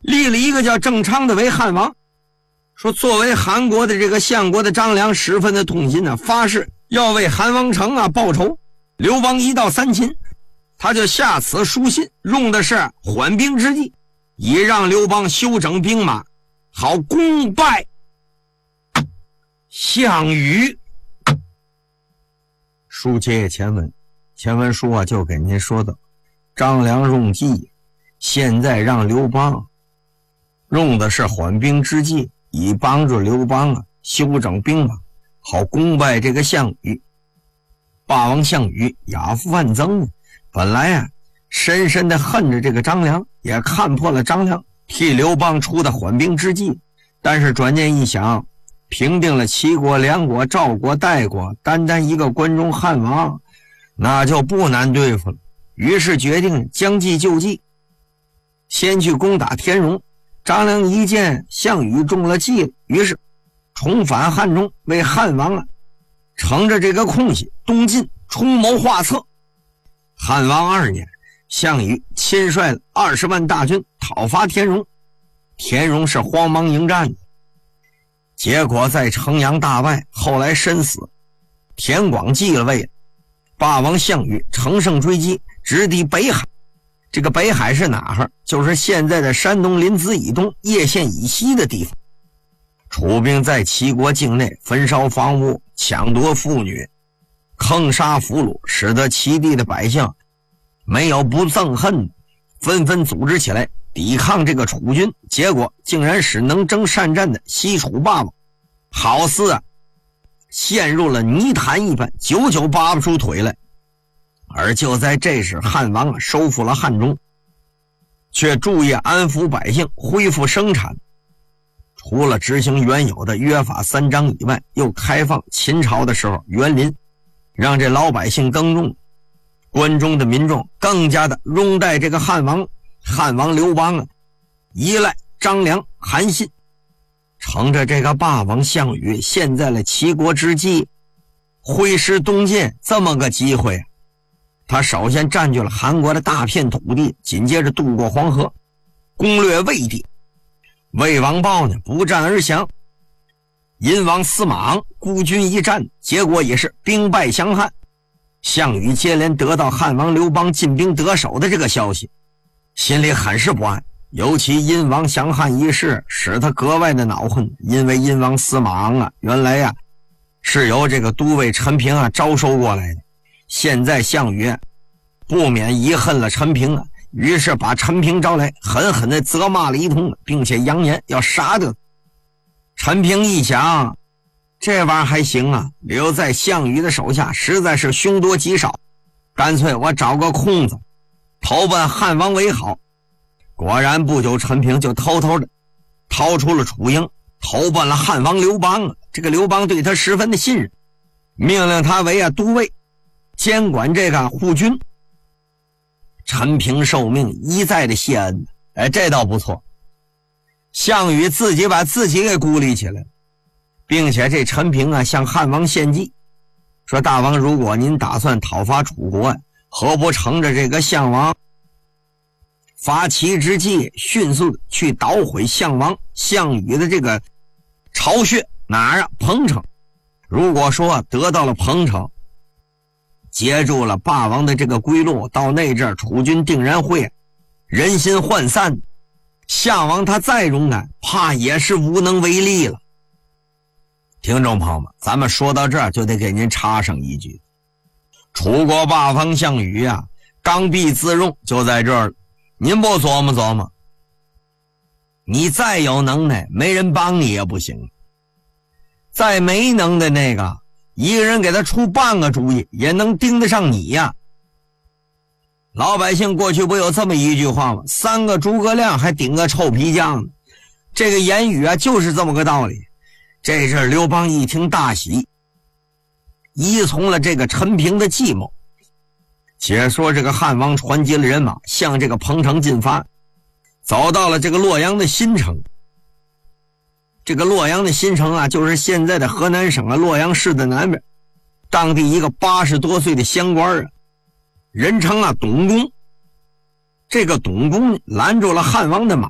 立了一个叫郑昌的为汉王。说作为韩国的这个相国的张良十分的痛心啊，发誓要为韩王城啊报仇。刘邦一到三秦，他就下此书信，用的是缓兵之计，以让刘邦休整兵马，好攻败项羽。书接前文，前文书啊就给您说到，张良用计，现在让刘邦用的是缓兵之计，以帮助刘邦啊休整兵马，好攻败这个项羽。霸王项羽亚父万曾，本来啊深深的恨着这个张良，也看破了张良替刘邦出的缓兵之计，但是转念一想，平定了齐国、梁国、赵国、代国，单单一个关中汉王那就不难对付了，于是决定将计就计，先去攻打田荣。张良一见项羽中了计了，于是重返汉中，为汉王啊乘着这个空隙东进，出谋划策。汉王2年，项羽亲率20万大军讨伐田荣，田荣是慌忙迎战的，结果在城阳大败，后来身死，田广继了位。霸王项羽乘胜追击，直抵北海。这个北海是哪儿？就是现在的山东临淄以东叶县以西的地方。楚兵在齐国境内焚烧房屋，抢夺妇女，坑杀俘虏，使得齐地的百姓没有不憎恨，纷纷组织起来抵抗这个楚军，结果竟然使能征善战的西楚霸王好似陷入了泥潭一般，久久拔不出腿来。而就在这时，汉王收复了汉中，却注意安抚百姓，恢复生产。除了执行原有的约法3章以外，又开放秦朝的时候园林，让这老百姓耕种。关中的民众更加的拥戴这个汉王刘邦啊，依赖张良、韩信，乘着这个霸王项羽陷在了齐国之际，挥师东进这么个机会，他首先占据了韩国的大片土地，紧接着渡过黄河，攻略魏地。魏王豹呢不战而降，殷王司马昂孤军一战，结果也是兵败降汉。项羽接连得到汉王刘邦进兵得手的这个消息，心里很是不安，尤其殷王降汉一事使他格外的恼恨，因为殷王司马昂啊原来啊是由这个都尉陈平啊招收过来的，现在项羽不免遗恨了陈平啊，于是把陈平招来，狠狠地责骂了一通，并且扬言要杀掉。陈平一想，这玩意儿还行啊，留在项羽的手下实在是凶多吉少，干脆我找个空子投奔汉王为好。果然不久，陈平就偷偷的逃出了楚营，投奔了汉王刘邦啊。这个刘邦对他十分的信任，命令他为都尉，监管这个护军。陈平受命，一再的谢恩，这倒不错。项羽自己把自己给孤立起来了，并且这陈平啊向汉王献计，说大王，如果您打算讨伐楚国，何不乘着这个项王发齐之计，迅速的去捣毁项羽的这个巢穴，哪儿啊？彭城。如果说得到了彭城，截住了霸王的这个归路，到那阵楚军定然会人心涣散，项王他再勇敢，怕也是无能为力了。听众朋友们，咱们说到这儿就得给您插上一句，楚国霸王项羽啊，刚愎自用就在这儿了。您不琢磨琢磨，你再有能耐，没人帮你也不行。再没能的那个，一个人给他出半个主意，也能盯得上你呀。老百姓过去不有这么一句话吗？3个诸葛亮还顶个臭皮匠呢。这个言语啊，就是这么个道理。这阵刘邦一听大喜，依从了这个陈平的计谋。且说这个汉王传集了人马，向这个彭城进发，走到了这个洛阳的新城。这个洛阳的新城啊，就是现在的河南省洛阳市的南边，当地一个80多岁的乡官啊，人称董公。这个董公拦住了汉王的马，